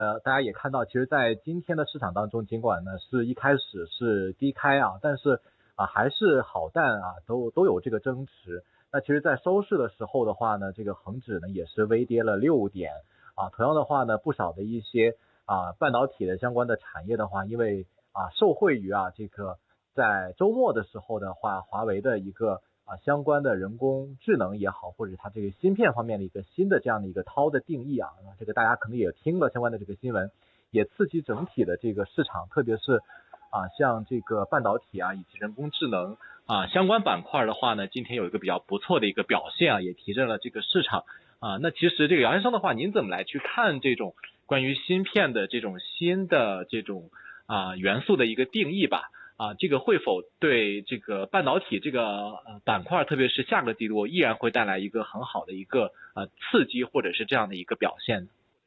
大家也看到，其实在今天的市场当中，尽管呢是一开始是低开啊，但是还是好淡啊，都有这个增持。那其实在收市的时候的话呢，这个恒指呢也是微跌了6点啊。同样的话呢，不少的一些半导体的相关的产业的话，因为受惠于这个在周末的时候的话，华为的一个相关的人工智能也好，或者它这个芯片方面的一个新的这样的一个涛的定义这个大家可能也听了相关的这个新闻，也刺激整体的这个市场，特别是像这个半导体以及人工智能相关板块的话呢，今天有一个比较不错的一个表现也提振了这个市场那其实这个姚先生的话，您怎么来去看这种关于芯片的这种新的这种元素的一个定义吧？这个会否对这个半导体这个板块，特别是下个季度依然会带来一个很好的一个刺激，或者是这样的一個表現呢？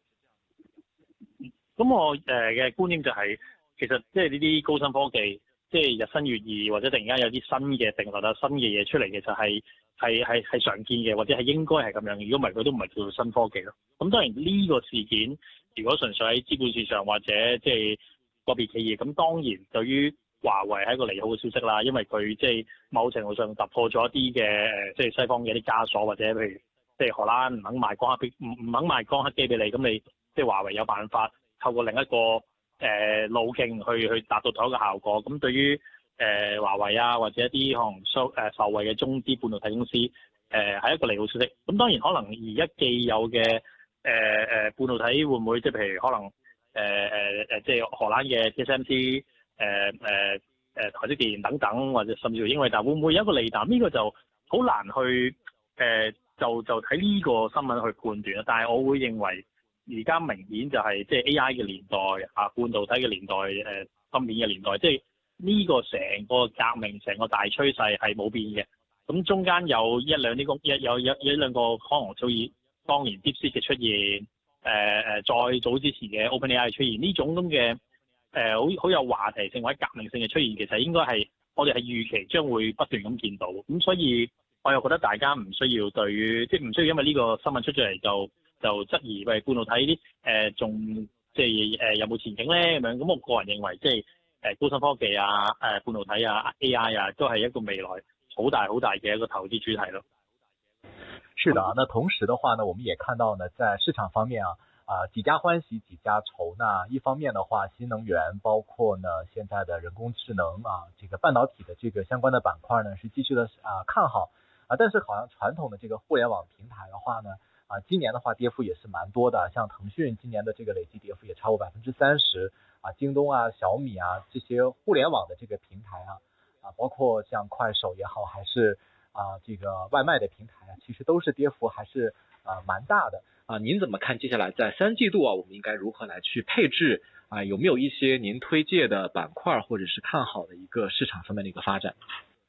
咁我嘅觀點就係，其實即係呢啲高新科技，即係日新月異，或者突然間有啲新嘅定律新嘅嘢出嚟，其實係常見嘅，或者係應該係咁樣。如果唔係，佢都唔係叫做新科技咯。咁當然呢個事件，如果純粹喺資本市場或者即係個別企業，咁當然對於華為係一個利好嘅消息啦，因為佢即係某程度上突破咗一啲嘅即係西方嘅一啲枷鎖，或者譬如即係荷蘭唔肯賣光刻機俾你，咁你即係華為有辦法透過另一個路徑去達到同一個效果。咁對於華為或者一啲可能受惠嘅中資半導體公司係一個利好消息。咁當然可能而家既有嘅半導體會唔會即係譬如可能即係荷蘭嘅 TSMC台積電等等，或者甚至乎英偉達會唔會有一個利淡？呢個就好難去就睇呢個新聞去判斷啦。但係我會認為而家明顯就係即係 AI 嘅年代半導體嘅年代芯片嘅年代，即係呢個成個革命成個大趨勢係冇變嘅。咁中間有一兩個可能好似當年 DeepSeek 嘅出現，再早之前嘅 OpenAI 出現呢種咁嘅好有話題性或者革命性嘅出現，其實應該係我哋係預期將會不斷咁見到。咁所以我又覺得大家唔需要對於即係唔需要因為呢個新聞出咗嚟就質疑喂半導體仲即係有冇前景咧咁樣。咁我個人認為即係高新科技半導體AI 都係一個未來好大嘅一個投資主題咯。 是的那同時的話呢，我們也看到呢，在市場方面幾家歡喜幾家愁。那一方面的話，新能源包括呢現在的人工智能這個半導體的這個相關的板塊呢是繼續的看好但是好像傳統的這個互聯網平台的話呢今年的話跌幅也是蠻多的，像騰訊今年的這個累計跌幅也超過30%京東小米這些互聯網的這個平台包括像快手也好，還是這個外賣的平台其實都是跌幅還是蠻大的您怎麼看接下來在3季度我們應該如何來去配置有沒有一些您推介的板塊或者是看好的一個市場方面的一個發展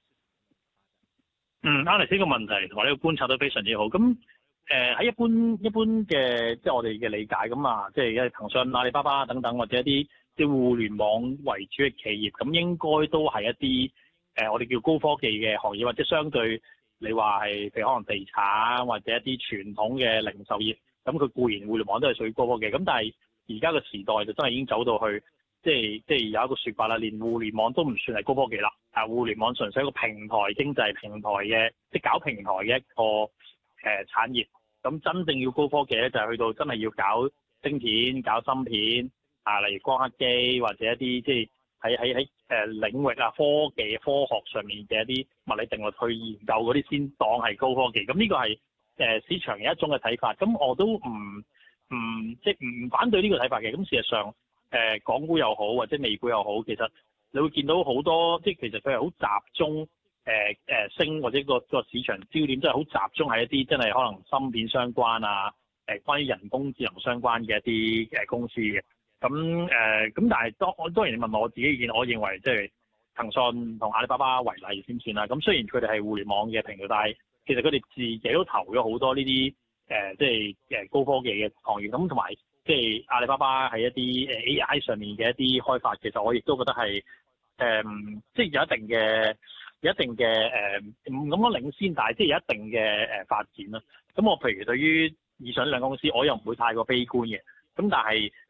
Alex 呢個問題同埋呢個觀察都非常之好。咁喺一般嘅即係我哋嘅理解咁即係騰訊、阿里巴巴等等，或者一啲即係互聯網為主嘅企業，咁應該都係一啲我哋叫高科技嘅行業，或者相對你話係譬如可能地產或者一啲傳統嘅零售業，咁佢固然互聯網都係屬於高科技，咁但係而家個時代就真係已經走到去即係有一個說法啦，連互聯網都唔算係高科技啦。互聯網純粹一個平台經濟平台嘅，即係搞平台嘅一個產業。咁真正要高科技咧，就係去到真係要搞晶片、搞芯片例如光刻機或者一啲即係喺領域科技科學上面嘅一啲物理定律去研究嗰啲先當係高科技。咁呢個係市場嘅一種嘅睇法。咁我都唔反對呢個睇法嘅。咁事實上港股又好或者美股又好，其實你會見到好多即係其實佢係好集中升，或者個市場焦點真係好集中喺一啲真係可能芯片相關關於人工智能相關嘅一啲公司嘅。咁但係當然你問我自己意見，我認為即係騰訊同阿里巴巴為例先算啦。咁雖然佢哋係互聯網嘅平台，但係其實佢哋自己都投咗好多呢啲即係高科技嘅行業。咁同埋即係阿里巴巴喺一啲AI 上面嘅一啲開發，其實我亦都覺得係即係有一定嘅唔咁講領先，但係即係有一定嘅發展啦。咁我譬如對於以上兩間公司，我又唔會太過悲觀嘅。咁但係